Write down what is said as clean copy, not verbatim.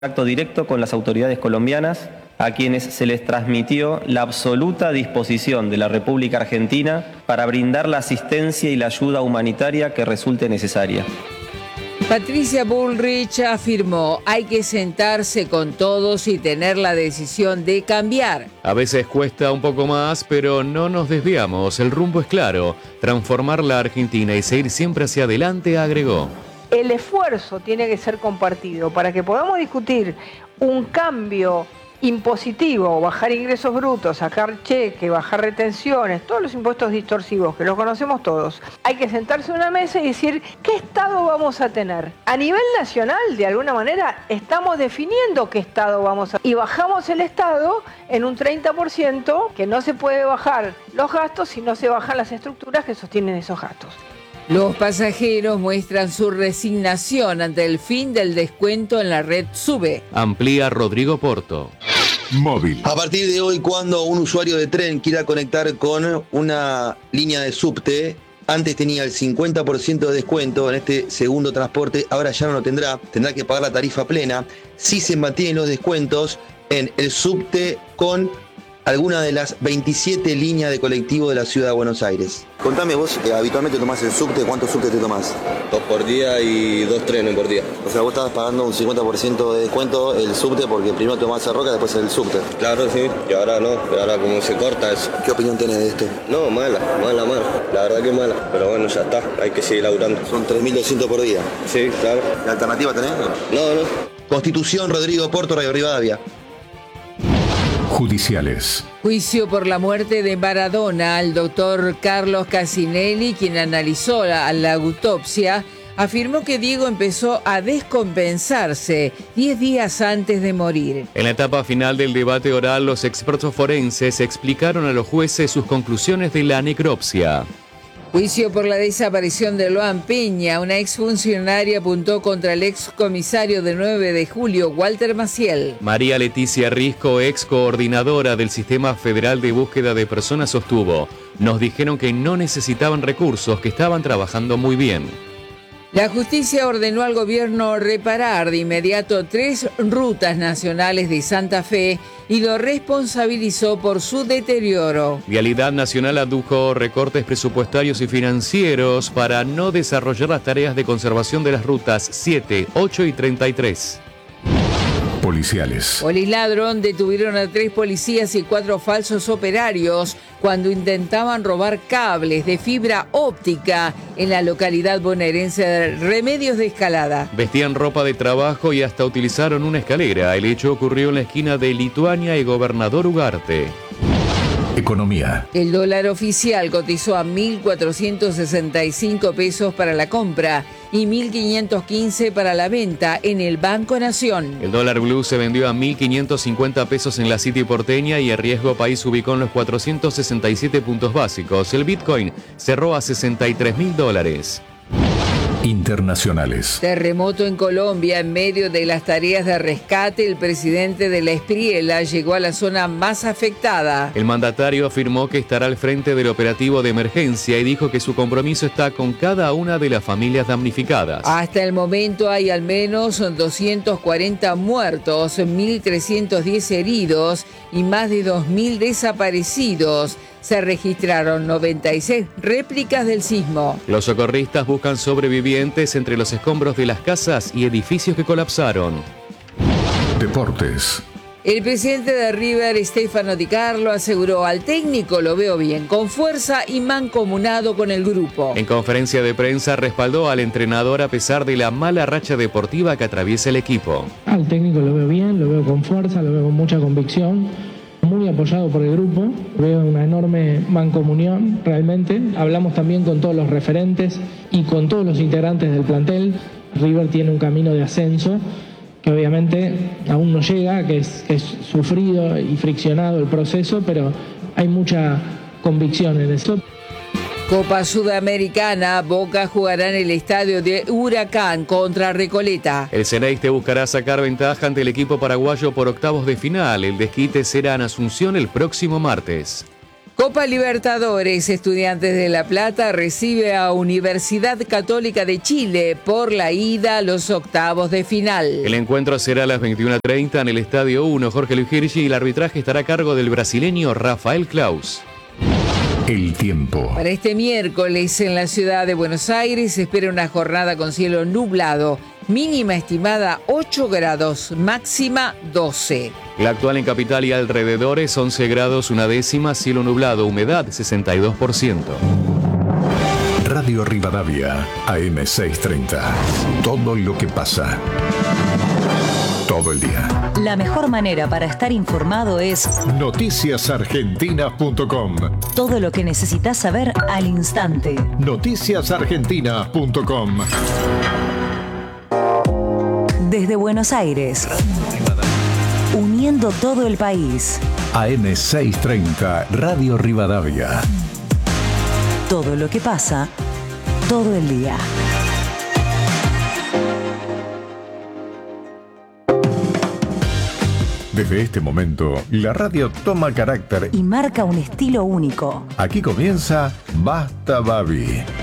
contacto directo con las autoridades colombianas, a quienes se les transmitió la absoluta disposición de la República Argentina para brindar la asistencia y la ayuda humanitaria que resulte necesaria. Patricia Bullrich afirmó: hay que sentarse con todos y tener la decisión de cambiar. A veces cuesta un poco más, pero no nos desviamos. El rumbo es claro: transformar la Argentina y seguir siempre hacia adelante, agregó. El esfuerzo tiene que ser compartido para que podamos discutir un cambio impositivo, bajar ingresos brutos, sacar cheques, bajar retenciones, todos los impuestos distorsivos que los conocemos todos. Hay que sentarse en una mesa y decir qué Estado vamos a tener. A nivel nacional, de alguna manera, estamos definiendo qué Estado vamos a tener. Y bajamos el Estado en un 30%, que no se puede bajar los gastos si no se bajan las estructuras que sostienen esos gastos. Los pasajeros muestran su resignación ante el fin del descuento en la red SUBE. Amplía Rodrigo Porto. Móvil. A partir de hoy, cuando un usuario de tren quiera conectar con una línea de subte, antes tenía el 50% de descuento en este segundo transporte, ahora ya no lo tendrá, tendrá que pagar la tarifa plena. Si se mantienen los descuentos en el subte con alguna de las 27 líneas de colectivo de la ciudad de Buenos Aires. Contame vos, habitualmente tomás el subte, ¿cuántos subtes te tomás? 2 por día y 2 trenes por día. O sea, vos estabas pagando un 50% de descuento el subte porque primero tomás el Roca, después el subte. Claro, sí, y ahora no, y ahora como se corta eso. ¿Qué opinión tenés de esto? No, mala, la verdad que mala, pero bueno, ya está, hay que seguir laburando. Son 3.200 por día. Sí, claro. ¿La alternativa tenés? No. Constitución, Rodrigo Porto, Radio Rivadavia. Judiciales. Juicio por la muerte de Maradona. El doctor Carlos Casinelli, quien analizó la autopsia, afirmó que Diego empezó a descompensarse 10 días antes de morir. En la etapa final del debate oral, los expertos forenses explicaron a los jueces sus conclusiones de la necropsia. Juicio por la desaparición de Loan Peña. Una exfuncionaria apuntó contra el excomisario de 9 de julio, Walter Maciel. María Leticia Risco, ex coordinadora del Sistema Federal de Búsqueda de Personas, sostuvo: nos dijeron que no necesitaban recursos, que estaban trabajando muy bien. La justicia ordenó al gobierno reparar de inmediato 3 rutas nacionales de Santa Fe y lo responsabilizó por su deterioro. Vialidad Nacional adujo recortes presupuestarios y financieros para no desarrollar las tareas de conservación de las rutas 7, 8 y 33. Policiales. Polisladrón detuvieron a 3 policías y 4 falsos operarios cuando intentaban robar cables de fibra óptica en la localidad bonaerense de Remedios de Escalada. Vestían ropa de trabajo y hasta utilizaron una escalera. El hecho ocurrió en la esquina de Lituania y Gobernador Ugarte. Economía. El dólar oficial cotizó a 1.465 pesos para la compra y 1.515 para la venta en el Banco Nación. El dólar blue se vendió a 1.550 pesos en la City porteña y el riesgo país ubicó en los 467 puntos básicos. El Bitcoin cerró a $63.000. Internacionales. Terremoto en Colombia. En medio de las tareas de rescate, el presidente de la Espriela llegó a la zona más afectada. El mandatario afirmó que estará al frente del operativo de emergencia y dijo que su compromiso está con cada una de las familias damnificadas. Hasta el momento hay al menos 240 muertos, 1.310 heridos y más de 2.000 desaparecidos. Se registraron 96 réplicas del sismo. Los socorristas buscan sobrevivientes entre los escombros de las casas y edificios que colapsaron. Deportes. El presidente de River, Stefano Di Carlo, aseguró: al técnico lo veo bien, con fuerza y mancomunado con el grupo. En conferencia de prensa respaldó al entrenador a pesar de la mala racha deportiva que atraviesa el equipo. Al técnico lo veo bien, lo veo con fuerza, lo veo con mucha convicción. Muy apoyado por el grupo, veo una enorme mancomunión realmente. Hablamos también con todos los referentes y con todos los integrantes del plantel. River tiene un camino de ascenso que obviamente aún no llega, que es sufrido y friccionado el proceso, pero hay mucha convicción en eso. Copa Sudamericana. Boca jugará en el estadio de Huracán contra Recoleta. El Ceneice buscará sacar ventaja ante el equipo paraguayo por octavos de final. El desquite será en Asunción el próximo martes. Copa Libertadores, Estudiantes de La Plata recibe a Universidad Católica de Chile por la ida a los octavos de final. El encuentro será a las 21:30 en el Estadio 1 Jorge Luis Hirchi y el arbitraje estará a cargo del brasileño Rafael Claus. El tiempo. Para este miércoles en la ciudad de Buenos Aires se espera una jornada con cielo nublado, mínima estimada 8 grados, máxima 12. La actual en capital y alrededores 11 grados, una décima, cielo nublado, humedad 62%. Radio Rivadavia, AM 630. Todo lo que pasa. Todo el día. La mejor manera para estar informado es noticiasargentinas.com. todo lo que necesitas saber al instante. noticiasargentinas.com. Desde Buenos Aires, uniendo todo el país. AM 630, Radio Rivadavia. Todo lo que pasa, todo el día. Desde este momento, la radio toma carácter Y marca un estilo único. Aquí comienza Basta Babi.